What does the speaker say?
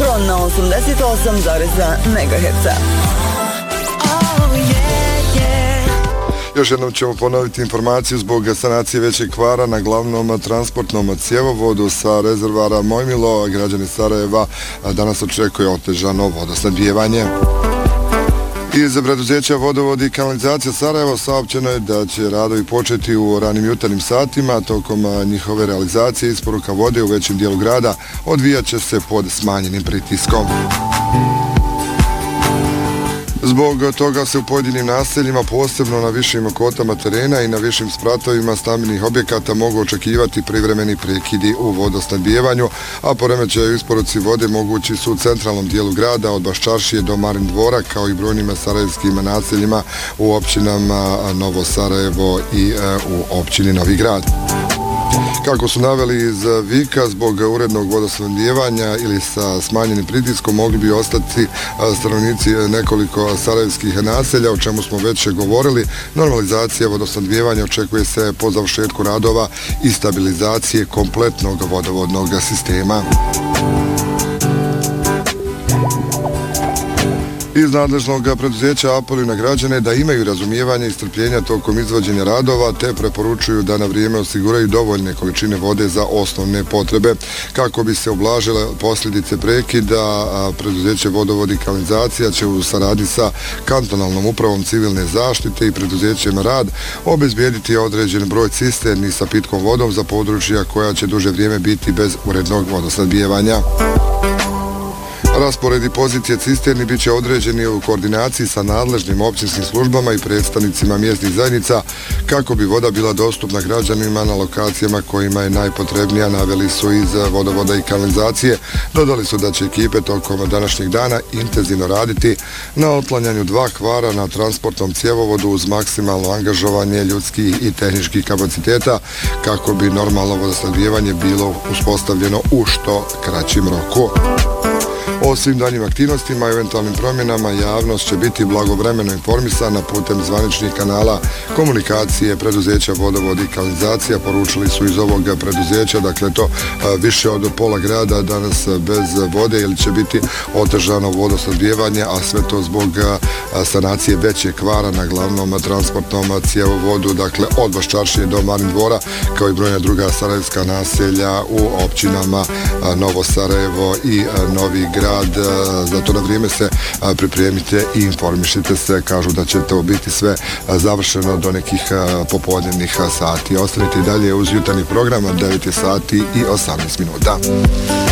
ujutro na 88,2 MHz. Još jednom ćemo ponoviti informaciju zbog sanacije većeg kvara na glavnom transportnom cjevovodu sa rezervara Mojmilo. Građani Sarajeva danas očekuje otežano vodosnabdijevanje. Iz preduzeća Vodovod i kanalizacija Sarajevo saopćeno je da će radovi početi u ranim jutarnjim satima. Tokom njihove realizacije isporuka vode u većem dijelu grada odvijat će se pod smanjenim pritiskom. Zbog toga se u pojedinim naseljima, posebno na višim kotama terena i na višim spratovima stambenih objekata mogu očekivati privremeni prekidi u vodosnabdijevanju, a poremećaji u isporuci vode mogući su u centralnom dijelu grada od Baščaršije do Marin dvora, kao i brojnim sarajevskim naseljima u općinama Novo Sarajevo i u općini Novi Grad. Kako su naveli iz Vika, zbog urednog vodosnabdijevanja ili sa smanjenim pritiskom mogli bi ostati stanovnici nekoliko sarajevskih naselja, o čemu smo već govorili. Normalizacija vodosnabdijevanja očekuje se po završetku radova i stabilizacije kompletnog vodovodnog sistema. Iz nadležnog preduzeća apeli na građane da imaju razumijevanja i strpljenja tokom izvođenja radova, te preporučuju da na vrijeme osiguraju dovoljne količine vode za osnovne potrebe. Kako bi se ublažile posljedice prekida, preduzeće Vodovod i kanalizacija će u saradnji sa kantonalnom upravom civilne zaštite i preduzećem Rad obezbijediti određen broj cisterni sa pitkom vodom za područja koja će duže vrijeme biti bez urednog vodosnabdijevanja. Raspored i pozicije cisterni bit će određeni u koordinaciji sa nadležnim općinskim službama i predstavnicima mjesnih zajednica kako bi voda bila dostupna građanima na lokacijama kojima je najpotrebnija, naveli su iz Vodovoda i kanalizacije. Dodali su da će ekipe tokom današnjeg dana intenzivno raditi na otklanjanju 2 kvara na transportnom cjevovodu uz maksimalno angažovanje ljudskih i tehničkih kapaciteta kako bi normalno vodosnabdijevanje bilo uspostavljeno u što kraćim roku. O svim daljim aktivnostima i eventualnim promjenama javnost će biti blagovremeno informisana putem zvaničnih kanala komunikacije preduzeća Vodovod i kanalizacija, poručili su iz ovog preduzeća. Dakle, to više od pola grada danas bez vode ili će biti otežano vodosnabdijevanje, a sve to zbog sanacije većeg kvara na glavnom transportnom cjevovodu, dakle od Baščaršije do Marin dvora, kao i brojna druga sarajevska naselja u općinama Novo Sarajevo i Novi Grad. Zato na vrijeme se pripremite i informišite se. Kažu da će to biti sve završeno do nekih popodnevnih sati. Ostanite i dalje uz jutarnji program, 9 sati i 18 minuta.